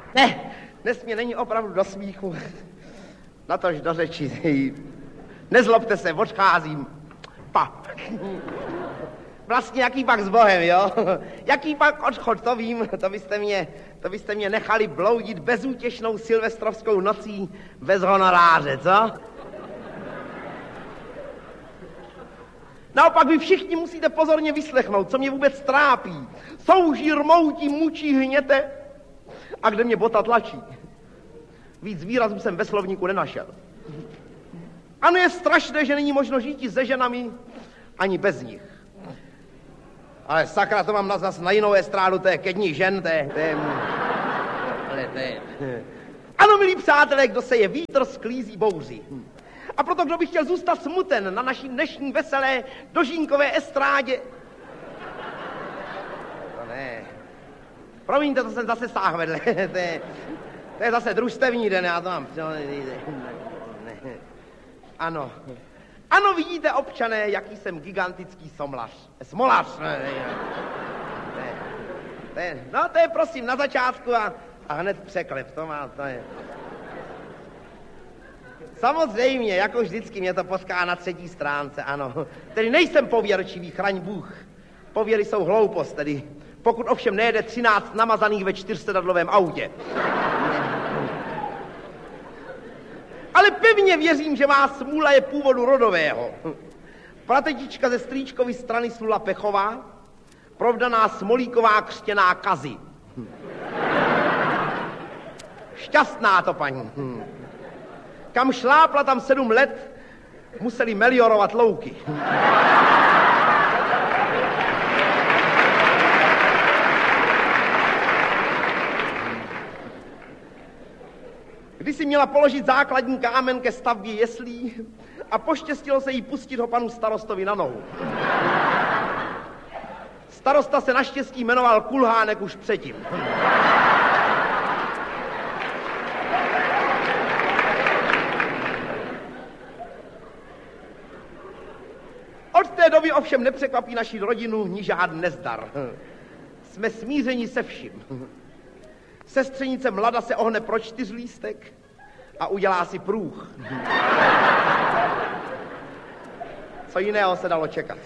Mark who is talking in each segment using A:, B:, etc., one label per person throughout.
A: Ne, dnes mě není opravdu do smíchu. Natož do řeči. Nezlobte se, odcházím. Pa. Vlastně jaký pak s Bohem, jo? Jaký pak odchod, to vím, to byste mě nechali bloudit bezútěšnou silvestrovskou nocí bez honoráře, co? Naopak vy všichni musíte pozorně vyslechnout, co mě vůbec trápí. Souží, rmoutí, mučí, hněte a kde mě bota tlačí. Víc výrazů jsem ve slovníku nenašel. Ano, je strašné, že není možno žít se ženami ani bez nich. Ale sakra, to mám zas na jinou estrádu, to je ke dní žen, to je... Ano, milí přátelé, kdo se je vítr, sklízí bouři. A proto, kdo by chtěl zůstat smuten na naší dnešní veselé dožínkové estrádě... To ne. Promiňte, to jsem zase sáhl vedle. To je zase družstevní den, já to mám... Ano. Ano, vidíte, občané, jaký jsem gigantický smolař. No, to je prosím na začátku a hned překlep, to je... Samozřejmě, jako vždycky mě to potká na 3. stránce, ano. Tedy nejsem pověrčivý, chraň Bůh. Pověry jsou hloupost, tedy pokud ovšem nejede 13 namazaných ve 4sedadlovém autě. Ale pevně věřím, že má smůla je původu rodového. Pratetička ze strýčkovy strany slula Pechová, provdaná Smolíková křtěná Kazy. Šťastná to paní. Kam šlápla, tam 7 let museli meliorovat louky. Když si měla položit základní kámen ke stavbě jeslí a poštěstilo se jí pustit ho panu starostovi na nohu. Starosta se naštěstí jmenoval Kulhánek už předtím. Od té doby ovšem nepřekvapí naši rodinu ni žádný nezdar. Jsme smířeni se vším. Sestřenice Mlada se ohne pro 4lístek a udělá si průh. Co jiného se dalo čekat.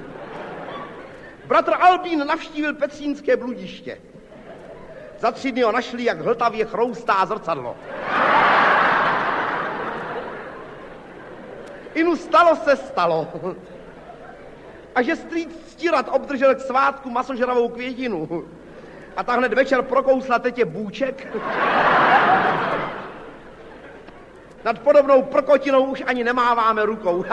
A: Bratr Albín navštívil Petřínské bludiště. Za 3 dny ho našli, jak hltavě chroustá zrcadlo. Inu stalo se stalo. A že strýc Stírat obdržel k svátku masožravou květinu. A tak hned večer prokousla tetě Bůček. Nad podobnou prkotinou už ani nemáváme rukou.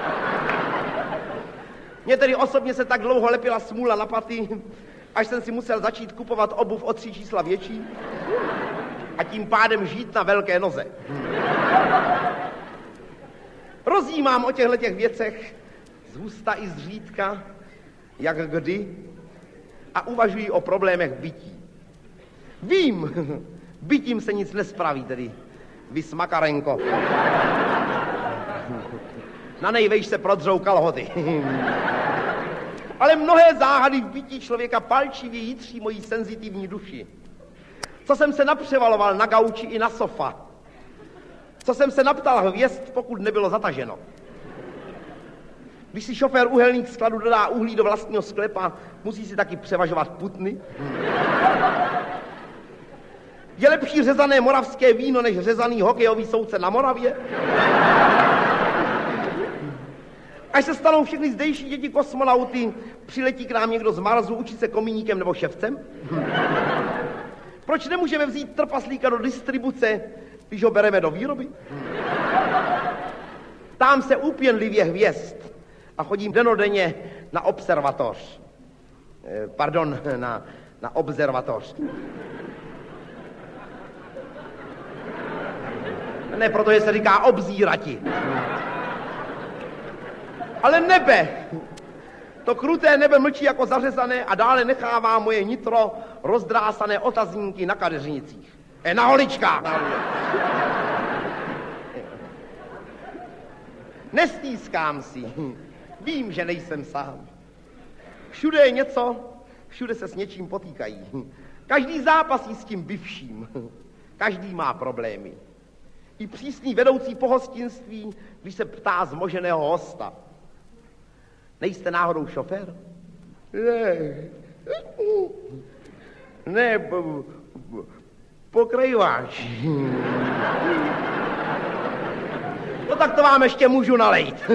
A: Mně tedy osobně se tak dlouho lepila smůla na paty, až jsem si musel začít kupovat obuv o 3 čísla větší a tím pádem žít na velké noze. Rozjímám o těchto věcech zhusta i zřídka, jak kdy, a uvažuji o problémech bytí. Vím, bytím se nic nespraví, tedy vy smakarenko. Na nejvejš se prodřou kalhoty. Ale mnohé záhady v bytí člověka palčivě jitří mojí senzitivní duši. Co jsem se napřevaloval na gauči i na sofa. Co jsem se naptal hvězd, pokud nebylo zataženo. Když si šofér uhelných skladů dodá uhlí do vlastního sklepa, musí si taky převažovat putny. Je lepší řezané moravské víno, než řezaný hokejový soudce na Moravě? Až se stanou všechny zdejší děti kosmonauty, přiletí k nám někdo z Marsu učit se komíníkem nebo ševcem? Proč nemůžeme vzít trpaslíka do distribuce, když ho bereme do výroby? Tam se úpěnlivě hvězd a chodím denodenně na observatoř. Pardon, na observatoř. Ne, protože se říká obzírati. Ale nebe, to kruté nebe mlčí jako zařezané a dále nechává moje nitro rozdrásané otazníky na kadeřnicích. Na holičkách. Nestýskám si. Vím, že nejsem sám. Všude je něco, všude se s něčím potýkají. Každý zápasí s tím bivším. Každý má problémy. I přísný vedoucí pohostinství, když se ptá zmoženého hosta. Nejste náhodou šofér? Ne, pokrajováč. No tak to vám ještě můžu nalejt.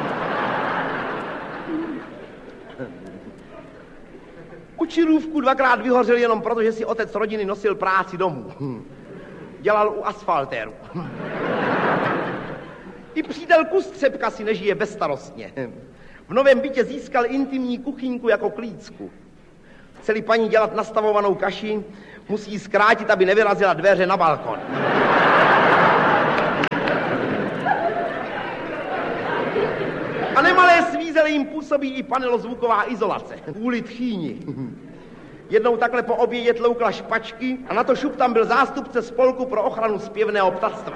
A: U Čirůvku dvakrát vyhořel jenom proto, že si otec rodiny nosil práci domů. Dělal u asfaltéru. I přítel Kustřepka si nežije bezstarostně. V novém bytě získal intimní kuchyňku jako klícku. Chce-li paní dělat nastavovanou kaši, musí ji zkrátit, aby nevyrazila dveře na balkon. A nemalé svízele jim působí i panelozvuková izolace. Kvůli tchýni. Jednou takhle po obědě tloukla špačky a na to šup tam byl zástupce spolku pro ochranu zpěvného ptactva.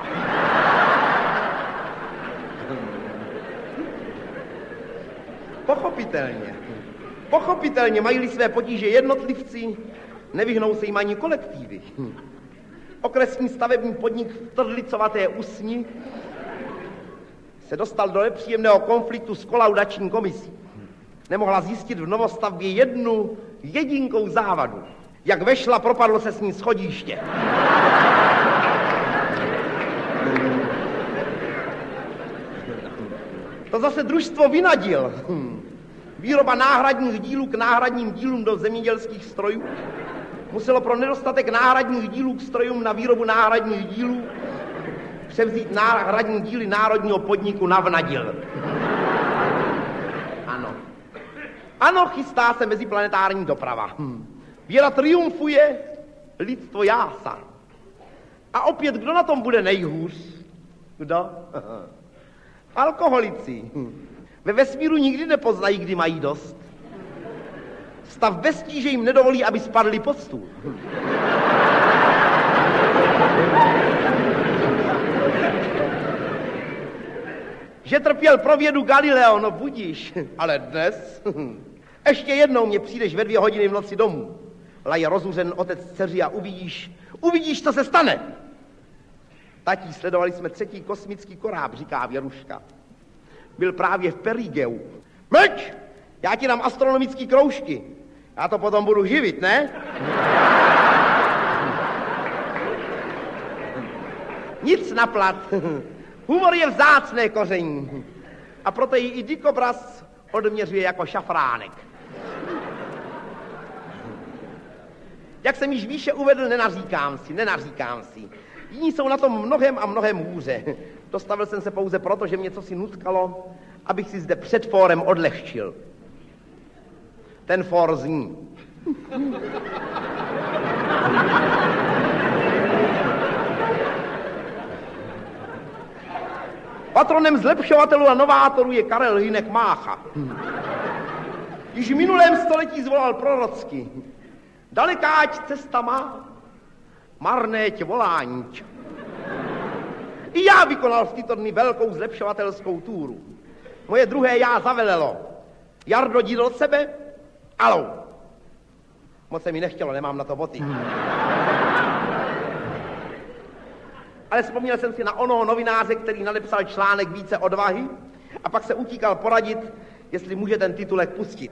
A: Pochopitelně mají-li své potíže jednotlivci, nevyhnou se jim ani kolektivy. Okresní stavební podnik v Trdlicovaté Usni se dostal do nepříjemného konfliktu s kolaudační komisí. Nemohla zjistit v novostavbě jednu jedinkou závadu. Jak vešla, propadlo se s ní schodiště. To zase družstvo vynadil. Výroba náhradních dílů k náhradním dílům do zemědělských strojů muselo pro nedostatek náhradních dílů k strojům na výrobu náhradních dílů převzít náhradní díly národního podniku Navnadil. Ano, chystá se meziplanetární doprava. Věda triumfuje, lidstvo jásá. A opět, kdo na tom bude nejhůř? Kdo? Alkoholici. Ve vesmíru nikdy nepoznají, kdy mají dost. Stav bez tíže jim nedovolí, aby spadli pod stůl. Že trpěl pro vědu Galileo, no budíš, ale dnes... Ještě jednou mě přijdeš ve 2 hodiny v noci domů. Laje rozuřen otec dceři a uvidíš, co se stane. Tatí, sledovali jsme 3. kosmický koráb, říká Věruška. Byl právě v Perigeu. Mlč! Já ti dám astronomický kroužky. Já to potom budu živit, ne? Nic na plat. Humor je vzácné koření. A proto ji i dikobraz odměřuje jako šafránek. Jak jsem již výše uvedl, nenaříkám si. Jiní jsou na tom mnohem a mnohem hůře. Dostavil jsem se pouze proto, že mě cosi nutkalo, abych si zde před fórem odlehčil. Ten fór zní. Patronem zlepšovatelů a novátorů je Karel Hynek Mácha. Již v minulém století zvolal prorocky. Dalekáť cesta má, marnéť voláníč. I já vykonal v tyto dny velkou zlepšovatelskou túru. Moje druhé já zavelelo. Jardo, jdi do sebe? Alou. Moc se mi nechtělo, nemám na to boty. Ale vzpomněl jsem si na onoho novináře, který nadepsal článek Více odvahy a pak se utíkal poradit, jestli může ten titulek pustit.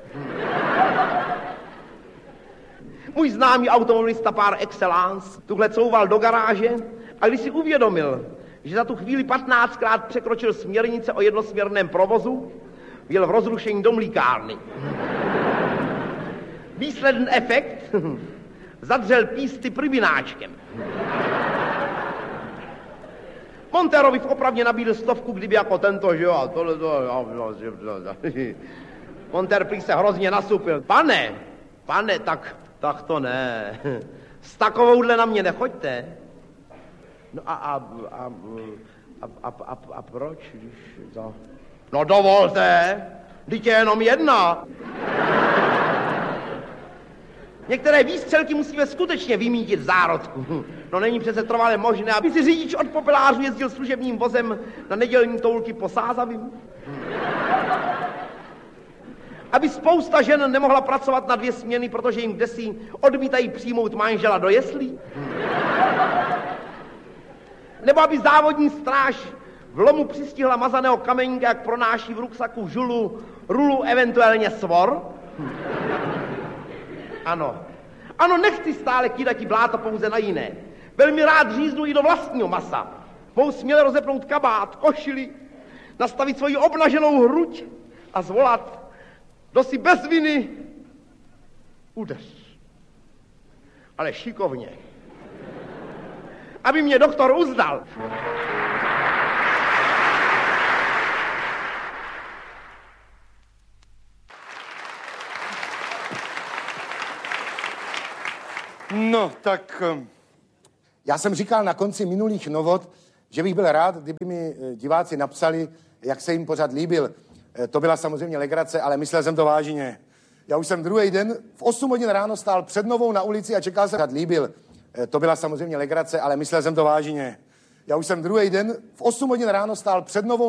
A: Můj známý automobilista par excellence tuhle couval do garáže a když si uvědomil, že za tu chvíli 15krát překročil směrnice o jednosměrném provozu, jel v rozrušení do mlíkárny. Výsledný efekt zadřel písty pribináčkem. Monterovi v opravně nabídl 100, kdyby jako tento, že jo, a tohle to... Monter prý se hrozně nasupil. Pane, tak to ne. S takovouhle na mě nechoďte. No a proč, když to... No dovolte, vždyť je jenom jedna. Některé výstřelky musíme skutečně vymítit v zárodku. No není přece trvale možné, aby si řidič od Popelářů jezdil služebním vozem na nedělní toulky po Sázavím. Aby spousta žen nemohla pracovat na 2 směny, protože jim kdesi odmítají přijmout manžela do jeslí. Nebo aby závodní stráž v lomu přistihla mazaného kameníka, jak pronáší v ruksaku žulu, rulu, eventuálně svor? Ano. Ano, nechci stále kýdati bláto pouze na jiné. Velmi rád říznu i do vlastního masa. Mohu směle rozepnout kabát, košili, nastavit svoji obnaženou hruď a zvolat, kdo si bez viny udeř. Ale šikovně. Aby mě doktor uznal.
B: No, tak já jsem říkal na konci minulých novot, že bych byl rád, kdyby mi diváci napsali, jak se jim pořad líbil. To byla samozřejmě legrace, ale myslel jsem to vážně. Já už jsem druhý den v 8 hodin ráno stál před Novou na ulici a čekal jsem, pořad líbil. To byla samozřejmě legrace, ale myslel jsem to vážně. Já už jsem druhý den v 8 hodin ráno stál před Novou